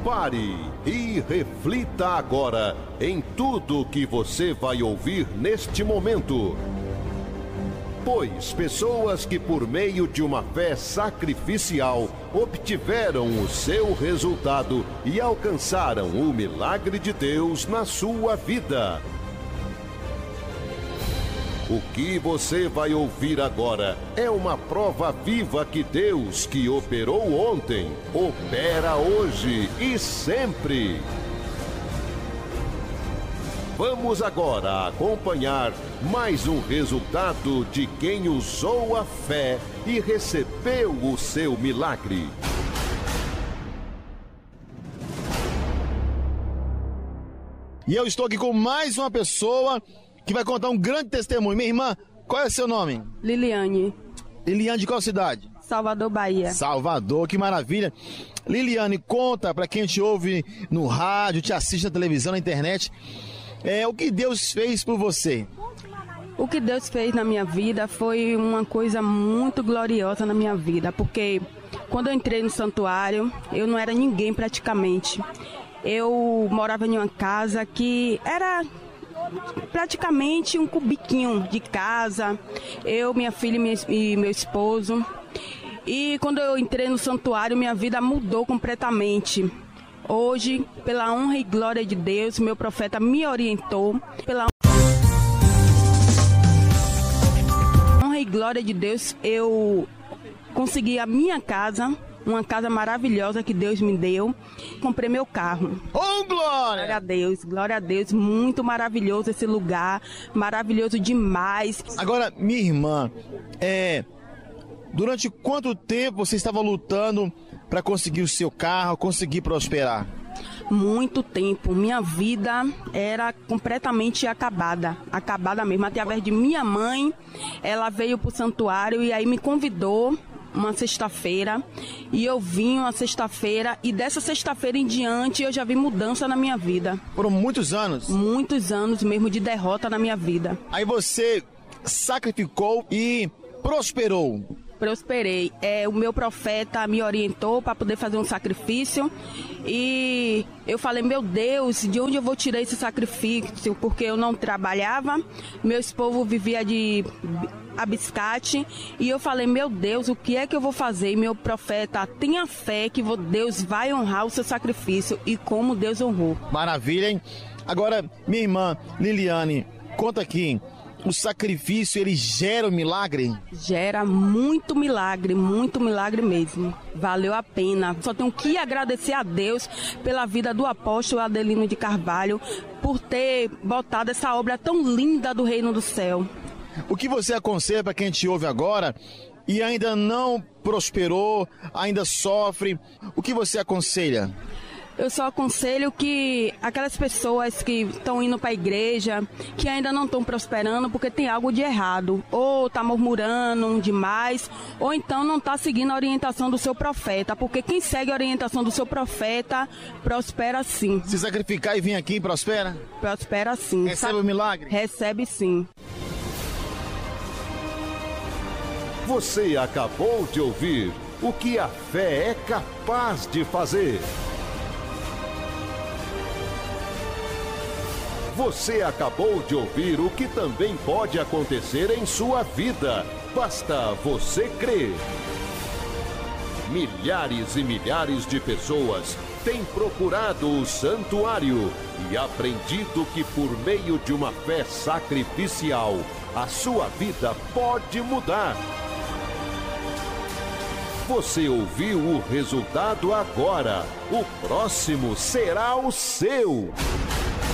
Pare e reflita agora em tudo que você vai ouvir neste momento. Pois pessoas que por meio de uma fé sacrificial obtiveram o seu resultado e alcançaram o milagre de Deus na sua vida. O que você vai ouvir agora é uma prova viva que Deus, que operou ontem, opera hoje e sempre. Vamos agora acompanhar mais um resultado de quem usou a fé e recebeu o seu milagre. E eu estou aqui com mais uma pessoa que vai contar um grande testemunho. Minha irmã, qual é o seu nome? Liliane. Liliane de qual cidade? Salvador, Bahia. Salvador, que maravilha. Liliane, conta pra quem te ouve no rádio, te assiste na televisão, na internet, o que Deus fez por você. O que Deus fez na minha vida foi uma coisa muito gloriosa na minha vida, porque quando eu entrei no santuário, eu não era ninguém praticamente. Eu morava em uma casa que era praticamente um cubiquinho de casa, eu, minha filha e meu esposo. E quando eu entrei no santuário, minha vida mudou completamente. Hoje, pela honra e glória de Deus, meu profeta me orientou. Pela honra e glória de Deus, eu consegui a minha casa, uma casa maravilhosa que Deus me deu. Comprei meu carro. Oh, glória! Glória a Deus, muito maravilhoso esse lugar, maravilhoso demais. Agora, minha irmã, durante quanto tempo você estava lutando para conseguir o seu carro, conseguir prosperar? Muito tempo. Minha vida era completamente acabada mesmo. Através de minha mãe, ela veio para o santuário e aí me convidou uma sexta-feira, e eu vim uma sexta-feira, e dessa sexta-feira em diante eu já vi mudança na minha vida. Foram muitos anos? Muitos anos mesmo de derrota na minha vida. Aí você sacrificou e prosperou. Prosperei. O meu profeta me orientou para poder fazer um sacrifício, e eu falei, meu Deus, de onde eu vou tirar esse sacrifício? Porque eu não trabalhava, meu esposo vivia de abiscate, e eu falei, meu Deus, o que é que eu vou fazer? E meu profeta, tenha fé que Deus vai honrar o seu sacrifício, e como Deus honrou. Maravilha, hein? Agora, minha irmã Liliane, conta aqui, o sacrifício, ele gera um milagre? Gera muito milagre mesmo. Valeu a pena. Só tenho que agradecer a Deus pela vida do apóstolo Adelino de Carvalho, por ter botado essa obra tão linda do Reino do Céu. O que você aconselha para quem te ouve agora e ainda não prosperou, ainda sofre? O que você aconselha? Eu só aconselho que aquelas pessoas que estão indo para a igreja, que ainda não estão prosperando porque tem algo de errado, ou está murmurando demais, ou então não está seguindo a orientação do seu profeta, porque quem segue a orientação do seu profeta, prospera sim. Se sacrificar e vir aqui, prospera? Prospera sim. Recebe o milagre? Recebe sim. Você acabou de ouvir o que a fé é capaz de fazer. Você acabou de ouvir o que também pode acontecer em sua vida. Basta você crer. Milhares e milhares de pessoas têm procurado o santuário e aprendido que por meio de uma fé sacrificial, a sua vida pode mudar. Você ouviu o resultado agora. O próximo será o seu.